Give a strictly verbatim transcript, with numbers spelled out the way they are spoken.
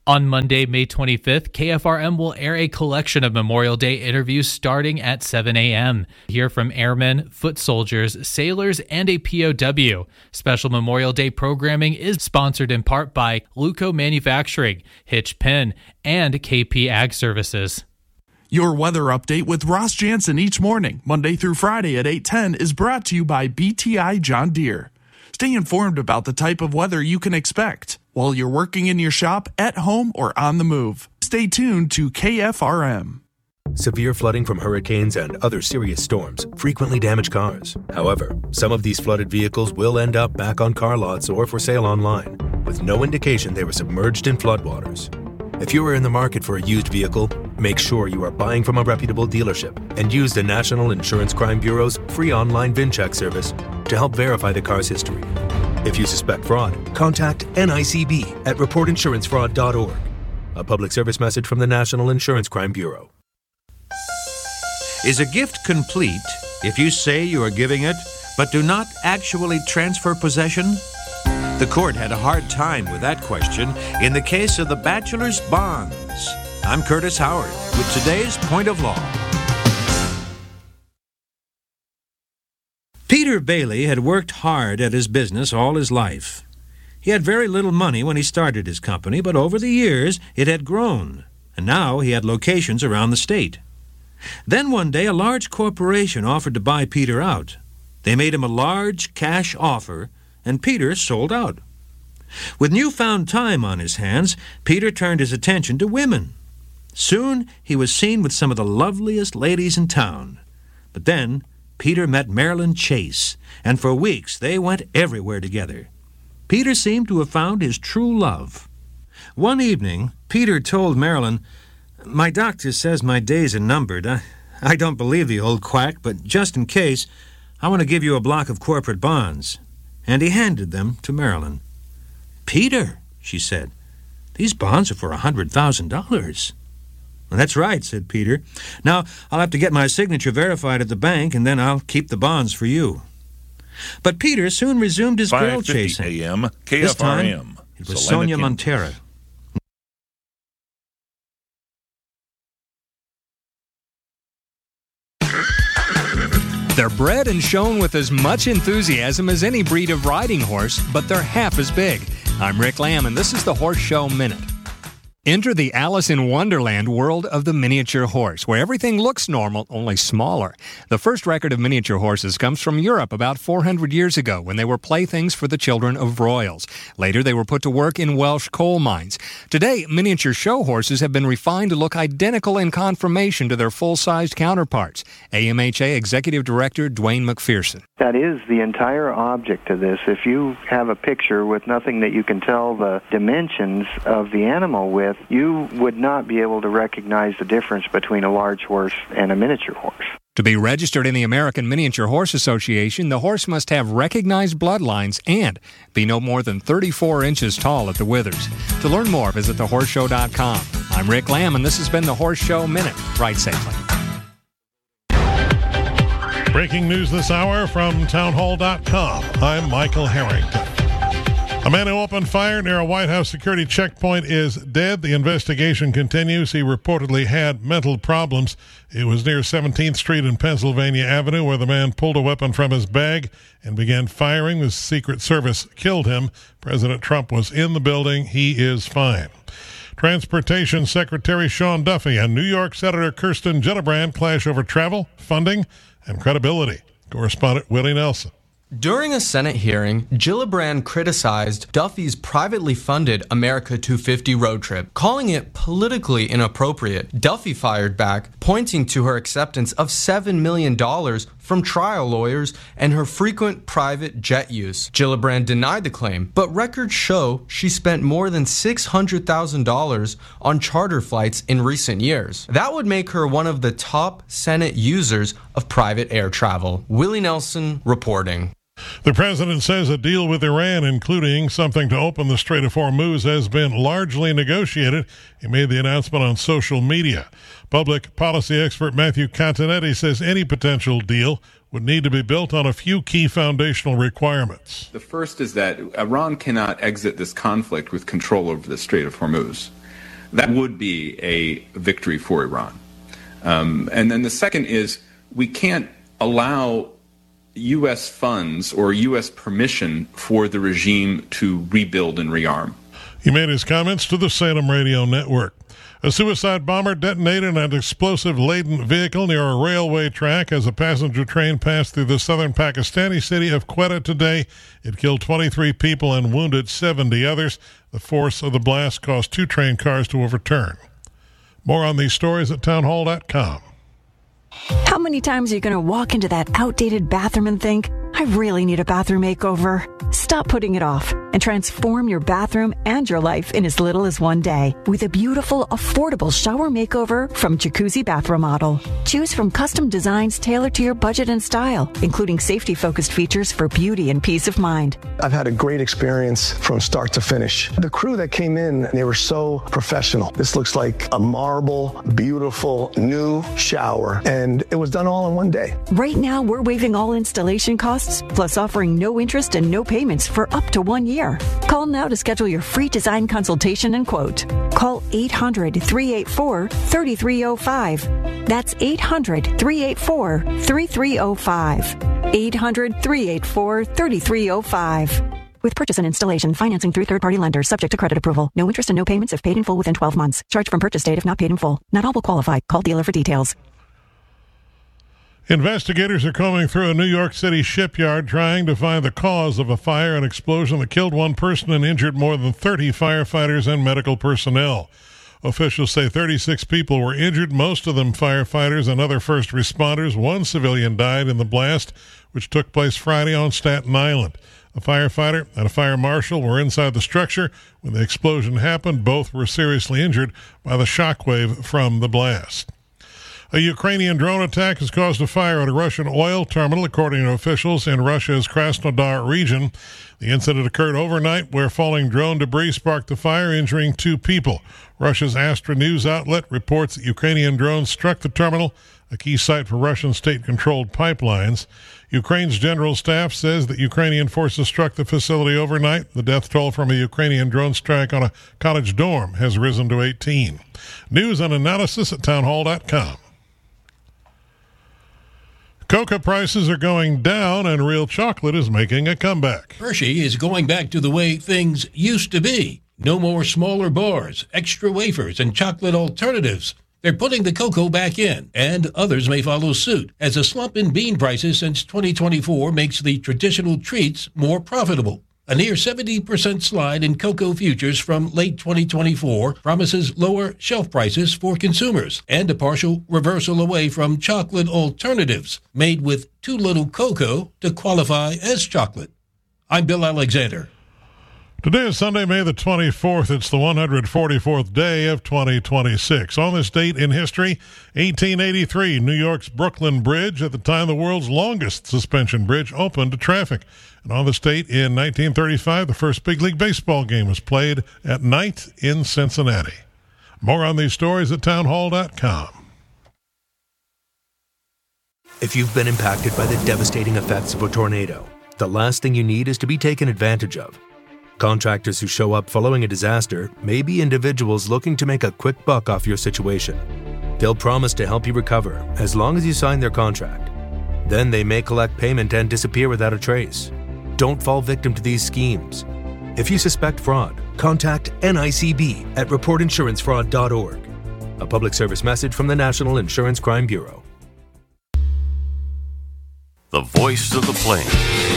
On Monday, May twenty-fifth, K F R M will air a collection of Memorial Day interviews starting at seven a.m. Hear from airmen, foot soldiers, sailors, and a P O W. Special Memorial Day programming is sponsored in part by Luco Manufacturing, Hitch Pin, and K P Ag Services. Your weather update with Ross Jansen each morning, Monday through Friday at eight ten, is brought to you by B T I John Deere. Stay informed about the type of weather you can expect while you're working in your shop, at home, or on the move. Stay tuned to K F R M. Severe flooding from hurricanes and other serious storms frequently damage cars. However, some of these flooded vehicles will end up back on car lots or for sale online, with no indication they were submerged in floodwaters. If you are in the market for a used vehicle, make sure you are buying from a reputable dealership and use the National Insurance Crime Bureau's free online VinCheck service to help verify the car's history. If you suspect fraud, contact N I C B at report insurance fraud dot org. A public service message from the National Insurance Crime Bureau. Is a gift complete if you say you are giving it, but do not actually transfer possession? The court had a hard time with that question in the case of the bachelor's bonds. I'm Curtis Howard with today's Point of Law. Peter Bailey had worked hard at his business all his life. He had very little money when he started his company, but over the years it had grown, and now he had locations around the state. Then one day a large corporation offered to buy Peter out. They made him a large cash offer, and Peter sold out. With newfound time on his hands, Peter turned his attention to women. Soon he was seen with some of the loveliest ladies in town. But then Peter met Marilyn Chase, and for weeks they went everywhere together. Peter seemed to have found his true love. One evening, Peter told Marilyn, "My doctor says my days are numbered. I, I don't believe the old quack, but just in case, I want to give you a block of corporate bonds." And he handed them to Marilyn. "Peter," she said, "these bonds are for a hundred thousand dollars." "That's right," said Peter. "Now, I'll have to get my signature verified at the bank, and then I'll keep the bonds for you." But Peter soon resumed his girl chasing. five fifty a.m. K F R M. This time, it was Sonia Montero. They're bred and shown with as much enthusiasm as any breed of riding horse, but they're half as big. I'm Rick Lamb, and this is the Horse Show Minute. Enter the Alice in Wonderland world of the miniature horse, where everything looks normal, only smaller. The first record of miniature horses comes from Europe about four hundred years ago, when they were playthings for the children of royals. Later, they were put to work in Welsh coal mines. Today, miniature show horses have been refined to look identical in conformation to their full-sized counterparts. A M H A Executive Director Dwayne McPherson. That is the entire object of this. If you have a picture with nothing that you can tell the dimensions of the animal with, you would not be able to recognize the difference between a large horse and a miniature horse. To be registered in the American Miniature Horse Association, the horse must have recognized bloodlines and be no more than thirty-four inches tall at the withers. To learn more, visit the horse show dot com. I'm Rick Lamb, and this has been the Horse Show Minute. Ride safely. Breaking news this hour from town hall dot com. I'm Michael Harrington. A man who opened fire near a White House security checkpoint is dead. The investigation continues. He reportedly had mental problems. It was near seventeenth Street and Pennsylvania Avenue where the man pulled a weapon from his bag and began firing. The Secret Service killed him. President Trump was in the building. He is fine. Transportation Secretary Sean Duffy and New York Senator Kirsten Gillibrand clash over travel, funding, and credibility. Correspondent Willie Nelson. During a Senate hearing, Gillibrand criticized Duffy's privately funded America two fifty road trip, calling it politically inappropriate. Duffy fired back, pointing to her acceptance of seven million dollars from trial lawyers and her frequent private jet use. Gillibrand denied the claim, but records show she spent more than six hundred thousand dollars on charter flights in recent years. That would make her one of the top Senate users of private air travel. Willie Nelson reporting. The president says a deal with Iran, including something to open the Strait of Hormuz, has been largely negotiated. He made the announcement on social media. Public policy expert Matthew Continetti says any potential deal would need to be built on a few key foundational requirements. The first is that Iran cannot exit this conflict with control over the Strait of Hormuz. That would be a victory for Iran. Um, and then the second is we can't allow U S funds or U S permission for the regime to rebuild and rearm. He made his comments to the Salem Radio Network. A suicide bomber detonated in an explosive-laden vehicle near a railway track as a passenger train passed through the southern Pakistani city of Quetta today. It killed twenty-three people and wounded seventy others. The force of the blast caused two train cars to overturn. More on these stories at townhall dot com. How many times are you going to walk into that outdated bathroom and think, I really need a bathroom makeover? Stop putting it off and transform your bathroom and your life in as little as one day with a beautiful, affordable shower makeover from Jacuzzi Bath Remodel. Choose from custom designs tailored to your budget and style, including safety-focused features for beauty and peace of mind. I've had a great experience from start to finish. The crew that came in, they were so professional. This looks like a marble, beautiful, new shower, and it was done all in one day. Right now, we're waiving all installation costs, plus offering no interest and no payments for up to one year. Call now to schedule your free design consultation and quote. Call eight hundred, three eight four, three three zero five. That's eight hundred, three eight four, three three zero five. eight hundred, three eight four, three three zero five. With purchase and installation, financing through third-party lenders, subject to credit approval. No interest and no payments if paid in full within twelve months. Charge from purchase date if not paid in full. Not all will qualify. Call dealer for details. Investigators are combing through a New York City shipyard trying to find the cause of a fire and explosion that killed one person and injured more than thirty firefighters and medical personnel. Officials say thirty-six people were injured, most of them firefighters and other first responders. One civilian died in the blast, which took place Friday on Staten Island. A firefighter and a fire marshal were inside the structure when the explosion happened. Both were seriously injured by the shockwave from the blast. A Ukrainian drone attack has caused a fire at a Russian oil terminal, according to officials in Russia's Krasnodar region. The incident occurred overnight where falling drone debris sparked the fire, injuring two people. Russia's Astra news outlet reports that Ukrainian drones struck the terminal, a key site for Russian state-controlled pipelines. Ukraine's general staff says that Ukrainian forces struck the facility overnight. The death toll from a Ukrainian drone strike on a college dorm has risen to eighteen. News and analysis at townhall dot com. Cocoa prices are going down, and real chocolate is making a comeback. Hershey is going back to the way things used to be. No more smaller bars, extra wafers, and chocolate alternatives. They're putting the cocoa back in, and others may follow suit, as a slump in bean prices since twenty twenty-four makes the traditional treats more profitable. A near seventy percent slide in cocoa futures from late twenty twenty-four promises lower shelf prices for consumers and a partial reversal away from chocolate alternatives made with too little cocoa to qualify as chocolate. I'm Bill Alexander. Today is Sunday, May the twenty-fourth. It's the one hundred forty-fourth day of twenty twenty-six. On this date in history, eighteen eighty-three, New York's Brooklyn Bridge, at the time the world's longest suspension bridge, opened to traffic. And on this date in nineteen thirty-five, the first big league baseball game was played at night in Cincinnati. More on these stories at townhall dot com. If you've been impacted by the devastating effects of a tornado, the last thing you need is to be taken advantage of. Contractors who show up following a disaster may be individuals looking to make a quick buck off your situation. They'll promise to help you recover as long as you sign their contract. Then they may collect payment and disappear without a trace. Don't fall victim to these schemes. If you suspect fraud, contact N I C B at report insurance fraud dot org. A public service message from the National Insurance Crime Bureau. The voice of the plains.